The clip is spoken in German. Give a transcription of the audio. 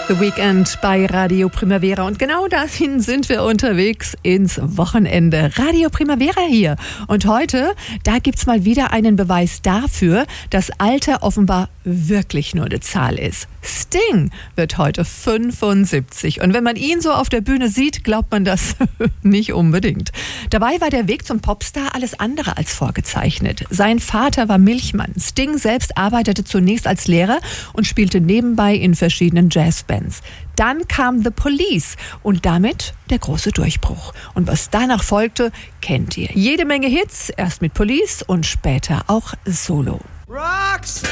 The Weekend bei Radio Primavera. Und genau dahin sind wir unterwegs ins Wochenende. Radio Primavera hier. Und heute, da gibt's mal wieder einen Beweis dafür, dass Alter offenbar wirklich nur eine Zahl ist. Sting wird heute 75. Und wenn man ihn so auf der Bühne sieht, glaubt man das nicht unbedingt. Dabei war der Weg zum Popstar alles andere als vorgezeichnet. Sein Vater war Milchmann. Sting selbst arbeitete zunächst als Lehrer und spielte nebenbei in verschiedenen Jazzbands. Dann kam The Police und damit der große Durchbruch. Und was danach folgte, kennt ihr. Jede Menge Hits, erst mit Police und später auch solo. Rocks!